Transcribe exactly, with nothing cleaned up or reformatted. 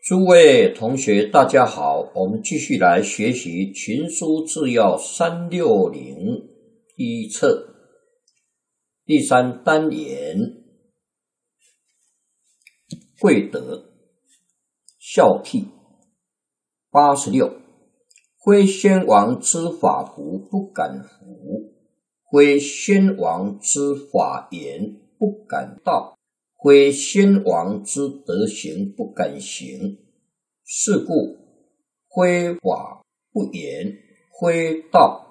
诸位同学，大家好，我们继续来学习群书治要三六零第一册第三单元贵德孝悌。八十六，非先王之法服不敢服，非先王之法言不敢道，非先王之德行不敢行。是故非法不言，非道